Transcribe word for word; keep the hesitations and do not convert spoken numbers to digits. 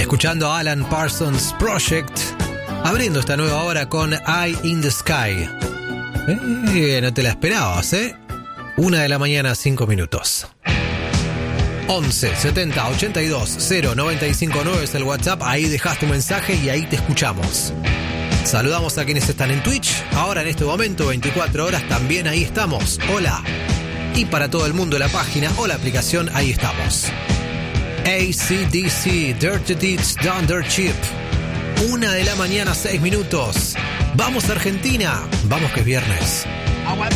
Escuchando a Alan Parsons Project, abriendo esta nueva hora con Eye in the Sky. Eh, no te la esperabas, ¿eh? Una de la mañana, cinco minutos. once setenta ochenta y dos cero noventa y cinco nueve es el WhatsApp. Ahí dejas tu mensaje y ahí te escuchamos. Saludamos a quienes están en Twitch. Ahora en este momento, veinticuatro horas, también ahí estamos. Hola. Y para todo el mundo la página o la aplicación, ahí estamos. A C D C, Dirty Deeds Done Dirt Cheap. Una de la mañana, seis minutos. Vamos a Argentina. Vamos que es viernes.